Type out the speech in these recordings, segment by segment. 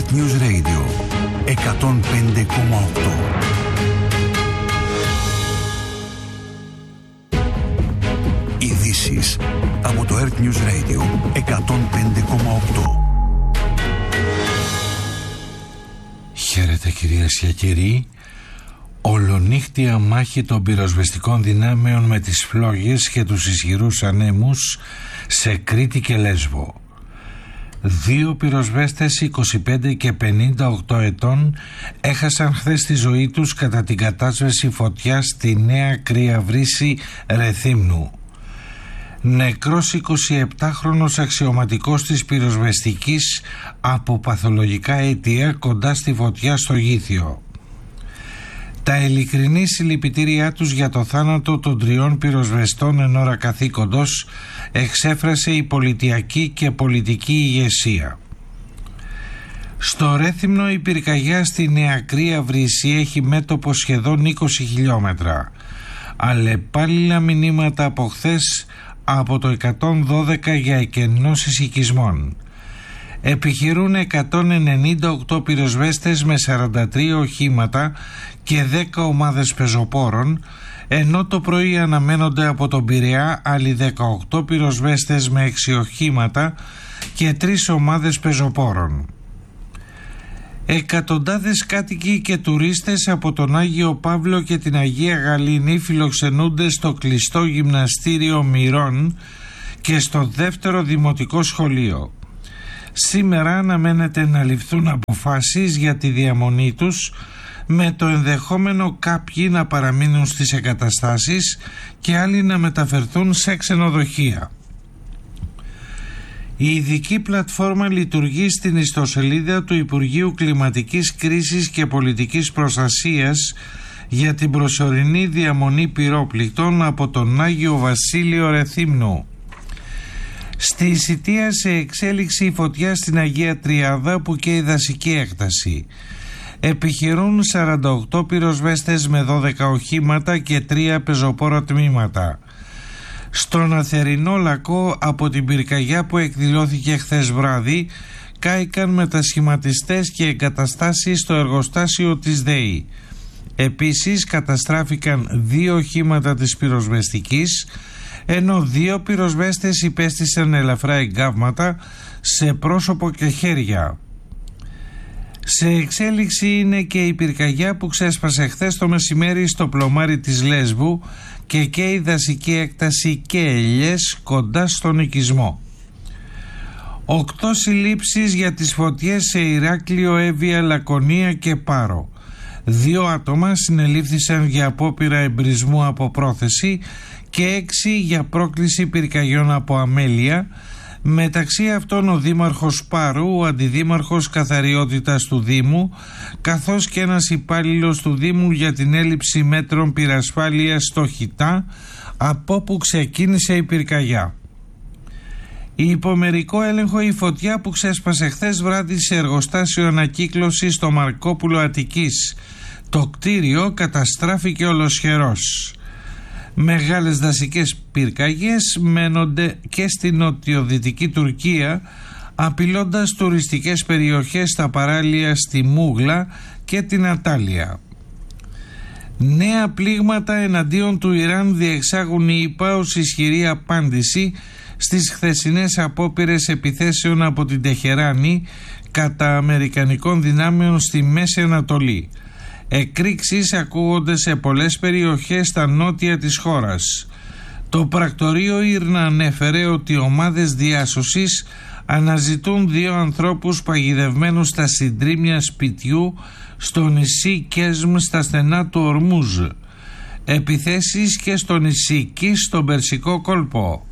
Earth News Radio 105,8. Ειδήσεις από το Earth News Radio 105,8. Χαίρετε κυρίες και κύριοι. Ολονύχτια μάχη των πυροσβεστικών δυνάμεων με τις φλόγες και τους ισχυρούς ανέμους σε Κρήτη και Λέσβο. 2 πυροσβέστες 25 και 58 ετών έχασαν χθες τη ζωή τους κατά την κατάσβεση φωτιάς στη Νέα Κρυαβρύση Ρεθύμνου. Νεκρός 27χρονος αξιωματικός της πυροσβεστικής από παθολογικά αίτια κοντά στη φωτιά στο Γήθιο. Τα ειλικρινή συλληπιτήριά τους για το θάνατο των 3 πυροσβεστών εν ώρα καθήκοντος εξέφρασε η πολιτιακή και πολιτική ηγεσία. Στο Ρέθυμνο η πυρκαγιά στη Νέα Κρυαβρύση έχει μέτωπο σχεδόν 20 χιλιόμετρα. Αλλεπάλληλα μηνύματα από χθες από το 112 για εκενώσεις οικισμών. Επιχειρούν 198 πυροσβέστες με 43 οχήματα και 10 ομάδες πεζοπόρων, ενώ το πρωί αναμένονται από τον Πειραιά άλλοι 18 πυροσβέστες με 6 οχήματα και 3 ομάδες πεζοπόρων. Εκατοντάδες κάτοικοι και τουρίστες από τον Άγιο Παύλο και την Αγία Γαλήνη φιλοξενούνται στο κλειστό γυμναστήριο Μυρών και στο δεύτερο δημοτικό σχολείο. Σήμερα αναμένεται να ληφθούν αποφάσεις για τη διαμονή τους, με το ενδεχόμενο κάποιοι να παραμείνουν στις εγκαταστάσεις και άλλοι να μεταφερθούν σε ξενοδοχεία. Η ειδική πλατφόρμα λειτουργεί στην ιστοσελίδα του Υπουργείου Κλιματικής Κρίσης και Πολιτικής Προστασίας για την προσωρινή διαμονή πυρόπληκτων από τον Άγιο Βασίλειο Ρεθύμνου. Στη Ισιτία σε εξέλιξη η φωτιά στην Αγία Τριάδα που καίει δασική έκταση. Επιχειρούν 48 πυροσβέστες με 12 οχήματα και 3 πεζοπόρα τμήματα. Στον Αθερινό Λακκό από την πυρκαγιά που εκδηλώθηκε χθες βράδυ κάηκαν μετασχηματιστές και εγκαταστάσεις στο εργοστάσιο της ΔΕΗ. Επίσης καταστράφηκαν 2 οχήματα της πυροσβεστικής, ενώ 2 πυροσβέστες υπέστησαν ελαφρά εγκάβματα σε πρόσωπο και χέρια. Σε εξέλιξη είναι και η πυρκαγιά που ξέσπασε χθες το μεσημέρι στο πλωμάρι της Λέσβου και η δασική έκταση και ελιές κοντά στον οικισμό. 8 συλλήψεις για τις φωτιές σε Ηράκλειο, Εύβοια, Λακωνία και Πάρο. 2 άτομα συνελήφθησαν για απόπειρα εμπρισμού από πρόθεση και 6 για πρόκληση πυρκαγιών από αμέλεια, μεταξύ αυτών ο Δήμαρχος Πάρου, ο Αντιδήμαρχος Καθαριότητας του Δήμου, καθώς και ένας υπάλληλος του Δήμου για την έλλειψη μέτρων πυρασφάλειας στο Χιτά, από όπου ξεκίνησε η πυρκαγιά. Η υπομερικό έλεγχο η φωτιά που ξέσπασε χθες βράδυ σε εργοστάσιο ανακύκλωσης στο Μαρκόπουλο Αττικής. Το κτίριο καταστράφηκε ολοσχερός. Μεγάλες δασικές πυρκαγιές μένονται και στην νοτιοδυτική Τουρκία, απειλώντας τουριστικές περιοχές στα παράλια στη Μούγλα και την Ατάλια. Νέα πλήγματα εναντίον του Ιράν διεξάγουν οι ΗΠΑ ως ισχυρή απάντηση στις χθεσινές απόπειρες επιθέσεων από την Τεχεράνη κατά αμερικανικών δυνάμεων στη Μέση Ανατολή. Εκρήξεις ακούγονται σε πολλές περιοχές στα νότια της χώρας. Το πρακτορείο Ήρνα ανέφερε ότι ομάδες διάσωσης αναζητούν 2 ανθρώπους παγιδευμένους στα συντρίμμια σπιτιού στο νησί Κέσμ στα στενά του Ορμούζ. Επιθέσεις και στο νησί Κις στον Περσικό κόλπο.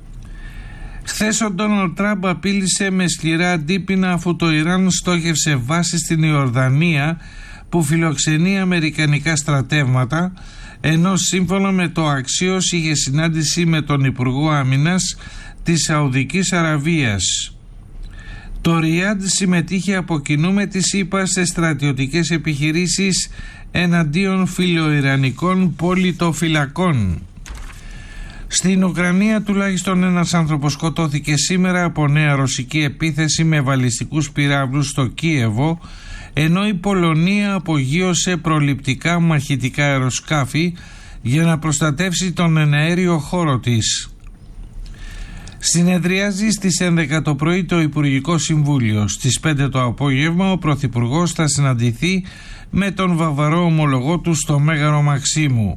Χθες ο Ντόναλντ Τραμπ απείλησε με σκληρά αντίπεινα αφού το Ιράν στόχευσε βάσεις στην Ιορδανία που φιλοξενεί αμερικανικά στρατεύματα, ενώ σύμφωνα με το Αξίος είχε συνάντηση με τον Υπουργό Άμυνας της Σαουδικής Αραβίας. Το Ριάντ συμμετείχε από κοινού με τις ΗΠΑ σε στρατιωτικές επιχειρήσεις εναντίον φιλοϊρανικών πολιτοφυλακών. Στην Ουκρανία τουλάχιστον ένας άνθρωπος σκοτώθηκε σήμερα από νέα ρωσική επίθεση με βαλιστικούς πυράβλους στο Κίεβο, ενώ η Πολωνία απογείωσε προληπτικά μαχητικά αεροσκάφη για να προστατεύσει τον εναέριο χώρο της. Συνεδριάζει στις 11 το πρωί το Υπουργικό Συμβούλιο. Στις 5 το απόγευμα ο Πρωθυπουργός θα συναντηθεί με τον βαβαρό ομολογό του στο Μέγαρο Μαξίμου.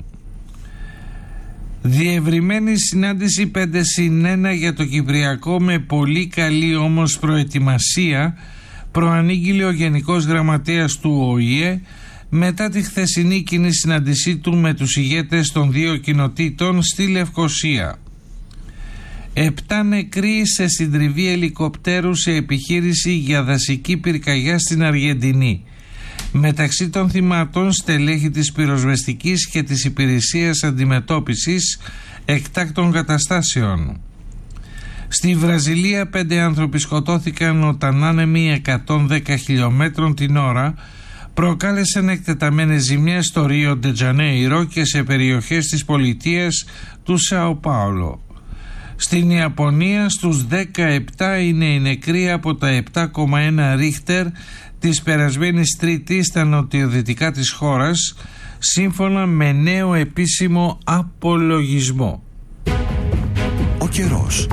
Διευρυμένη συνάντηση 5+1 για το Κυπριακό με πολύ καλή όμως προετοιμασία, προανήγγειλε ο Γενικός Γραμματέας του ΟΗΕ μετά τη χθεσινή κοινή συνάντησή του με τους ηγέτες των δύο κοινοτήτων στη Λευκοσία. 7 νεκροί σε συντριβή ελικοπτέρου σε επιχείρηση για δασική πυρκαγιά στην Αργεντινή. Μεταξύ των θυμάτων στελέχη της πυροσβεστικής και της υπηρεσίας αντιμετώπισης εκτάκτων καταστάσεων. Στη Βραζιλία 5 άνθρωποι σκοτώθηκαν όταν άνεμοι 110 χιλιόμετρων την ώρα προκάλεσαν εκτεταμένες ζημιές στο Ρίο ντε Τζανέιρο και σε περιοχές της πολιτείας του Σάο Πάολο. Στην Ιαπωνία στους 17 είναι οι νεκροί από τα 7,1 ρίχτερ της περασμένης Τρίτης στα νοτιοδυτικά της χώρας, σύμφωνα με νέο επίσημο απολογισμό. Ο καιρός.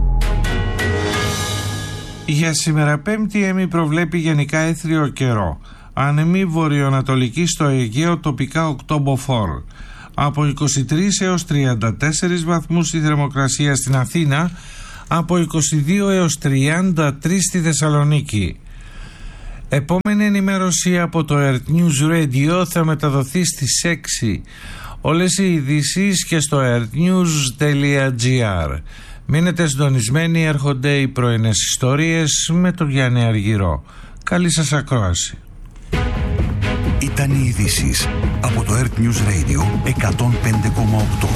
Για σήμερα Πέμπτη ΕΜΗ προβλέπει γενικά έθριο καιρό. Άνεμη βορειοανατολική στο Αιγαίο, τοπικά 8 μποφόρ. Από 23 έως 34 βαθμούς η θερμοκρασία στην Αθήνα, από 22 έως 33 στη Θεσσαλονίκη. Επόμενη ενημέρωση από το Earth News Radio θα μεταδοθεί στις 6. Όλες οι ειδήσεις και στο earthnews.gr. Μείνετε συντονισμένοι, έρχονται οι πρωινές ιστορίες με τον Γιάννη Αργυρό. Καλή σας ακρόαση. Ήταν οι ειδήσεις από το Earth News Radio 105,8.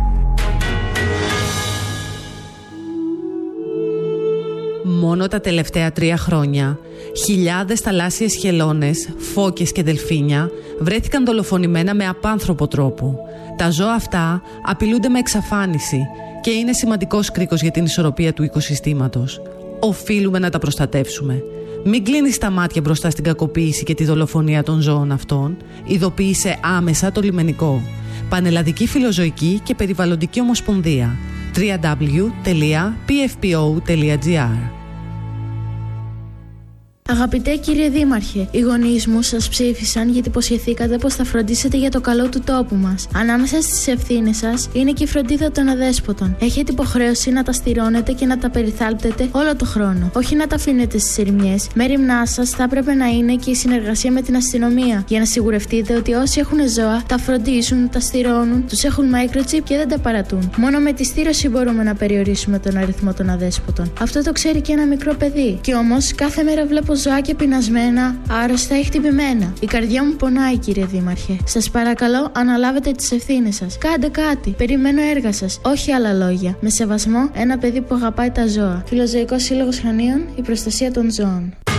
Μόνο τα τελευταία 3 χρόνια, χιλιάδες θαλάσσιες χελώνες, φώκες και δελφίνια βρέθηκαν δολοφονημένα με απάνθρωπο τρόπο. Τα ζώα αυτά απειλούνται με εξαφάνιση και είναι σημαντικός κρίκος για την ισορροπία του οικοσυστήματος. Οφείλουμε να τα προστατεύσουμε. Μην κλείνεις τα μάτια μπροστά στην κακοποίηση και τη δολοφονία των ζώων αυτών. Ειδοποίησε άμεσα το λιμενικό. Πανελλαδική Φιλοζωική και Περιβαλλοντική Ομοσπονδία. www.pfpo.gr. Αγαπητέ κύριε Δήμαρχε, οι γονείς μου σας ψήφισαν γιατί υποσχεθήκατε πως θα φροντίσετε για το καλό του τόπου μας. Ανάμεσα στις ευθύνες σας είναι και η φροντίδα των αδέσποτων. Έχετε υποχρέωση να τα στηρώνετε και να τα περιθάλπτετε όλο το χρόνο. Όχι να τα αφήνετε στις ερημιές. Μέριμνά σας θα έπρεπε να είναι και η συνεργασία με την αστυνομία. Για να σιγουρευτείτε ότι όσοι έχουν ζώα τα φροντίζουν, τα στηρώνουν, τους έχουν microchip και δεν τα παρατούν. Μόνο με τη στήρωση μπορούμε να περιορίσουμε τον αριθμό των αδέσποτων. Αυτό το ξέρει και ένα μικρό παιδί. Κι όμως κάθε μέρα βλέπω ζωάκια πεινασμένα, άρρωστα ή χτυπημένα. Η καρδιά μου πονάει, κύριε Δήμαρχε. Σας παρακαλώ, αναλάβετε τις ευθύνες σας. Κάντε κάτι. Περιμένω έργα σας. Όχι άλλα λόγια. Με σεβασμό, ένα παιδί που αγαπάει τα ζώα. Φιλοζωικός Σύλλογος Χανίων, η προστασία των ζώων.